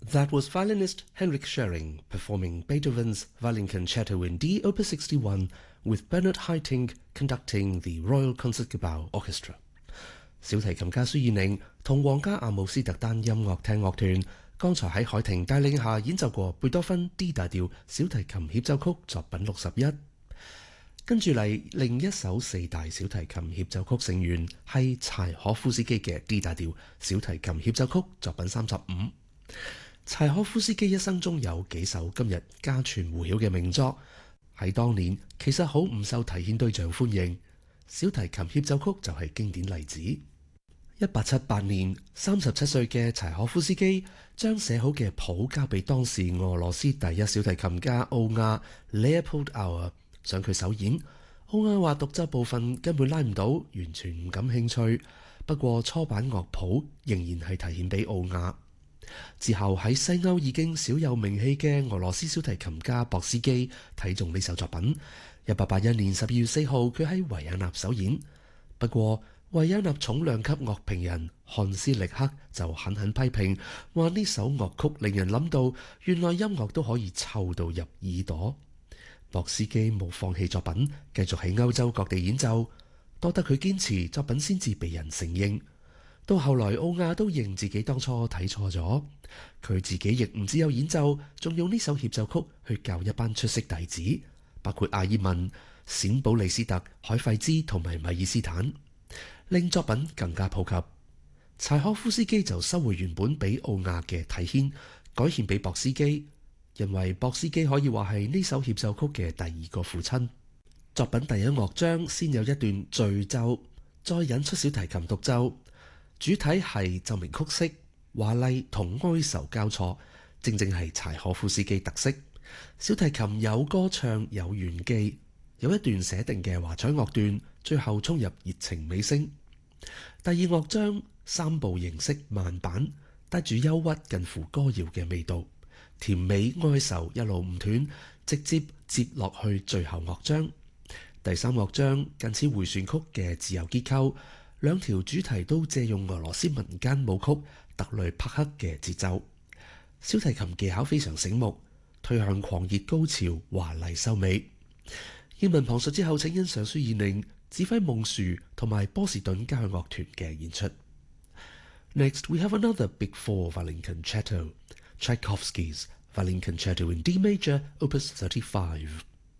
That was violinist Henrik Schering performing Beethoven's Violin Concerto in D, Opus 61, with Bernard Haitink conducting the Royal Concertgebouw Orchestra. 小提琴家舒爾寧同皇家阿姆斯特丹音樂廳樂團剛才喺海婷帶領下演奏過貝多芬 D 大調小提琴協奏曲作品61。跟住嚟另一首四大小提琴協奏曲成員係柴可夫斯基嘅 D 大調小提琴協奏曲作品35。柴可夫斯基一生中有幾首今日家傳戶曉嘅名作，喺當年其實好唔受提獻對象歡迎，小提琴協奏曲就係經典例子。1878年37歲嘅柴可夫斯基將寫好嘅譜交俾當時俄羅斯第一小提琴家奧亞 Leopold Auer， 想佢首演。奧亞話獨奏部分根本拉唔到，完全唔感興趣，不過初版樂譜仍然係提獻俾奧亞。之後喺西歐已經小有名氣嘅俄羅斯小提琴家博斯基睇中呢首作品。1881年12月4號佢喺維也納首演，不過維也納重量級樂評人漢斯力克就狠狠批評，話呢首樂曲令人諗到原來音樂都可以臭到入耳朵。博斯基冇放棄作品，繼續喺歐洲各地演奏，多得佢堅持，作品先至被人承認。到後來奧亞都認自己當初睇錯咗，佢自己亦唔只有演奏，仲用呢首協奏曲去教一班出色弟子，包括阿爾文、冼保利斯特、海費茲同埋米爾斯坦，令作品更加普及。柴可夫斯基就收回原本俾奧亞嘅提獻，改獻俾博斯基，因為博斯基可以話係呢首協奏曲嘅第二個父親。作品第一樂章先有一段序奏，再引出小提琴獨奏。主體係奏鳴曲式，華麗同哀愁交錯，正正係柴可夫斯基特色。小提琴有歌唱有炫技，有一段寫定嘅華彩樂段，最後衝入熱情尾聲。第二樂章三部形式慢板，帶住憂鬱近乎歌謠嘅味道，甜美哀愁一路唔斷，直接接落去最後樂章。第三樂章近似迴旋曲嘅自由結構，兩條主題都借用俄羅斯民間舞曲特雷帕克嘅節奏，小提琴技巧非常醒目，推向狂熱高潮，華麗收尾。英文旁述之後，請欣賞舒爾寧指揮夢樹同埋波士頓交響樂團嘅演出。Next, we have another Big Four violin concerto, Tchaikovsky's Violin Concerto in D major, Opus 35.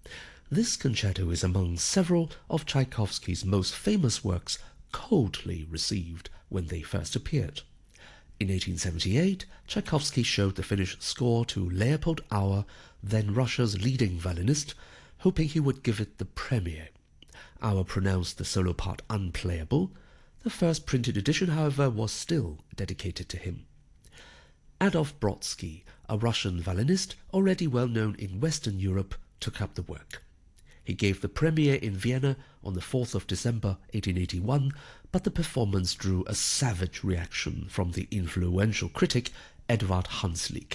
This concerto is among several of Tchaikovsky's most famous works coldly received when they first appeared. In 1878, Tchaikovsky showed the finished score to Leopold Auer, then Russia's leading violinist, hoping he would give it the premiere. Auer pronounced the solo part unplayable. The first printed edition, however, was still dedicated to him. Adolf Brodsky, a Russian violinist already well known in Western Europe, took up the work. He gave the premiere in Vienna on the 4th of December 1881, but the performance drew a savage reaction from the influential critic Edvard Hanslick,